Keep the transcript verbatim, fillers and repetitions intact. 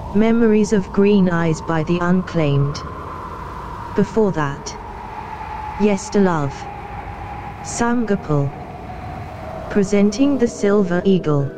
Memories of Green Eyes by The Unclaimed. Before that, Yesterlove. Sam Gopal. Presenting The Silver Eagle.